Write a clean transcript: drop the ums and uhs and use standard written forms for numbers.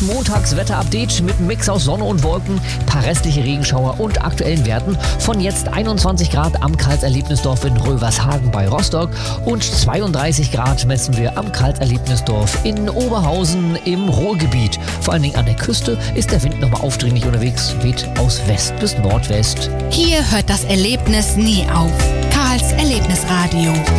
Das Montagswetter-Update mit einem Mix aus Sonne und Wolken, paar restliche Regenschauer und aktuellen Werten. Von jetzt 21 Grad am Karls-Erlebnisdorf in Rövershagen bei Rostock und 32 Grad messen wir am Karls-Erlebnisdorf in Oberhausen im Ruhrgebiet. Vor allen Dingen an der Küste ist der Wind nochmal aufdringlich unterwegs, weht aus West bis Nordwest. Hier hört das Erlebnis nie auf. Karls Erlebnisradio.